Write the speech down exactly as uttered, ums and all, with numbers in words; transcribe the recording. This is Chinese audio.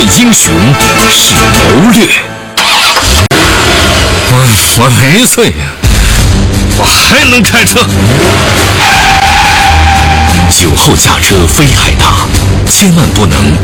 英雄是谋略。我我没醉呀，我还能开车。酒后驾车危害大，千万不能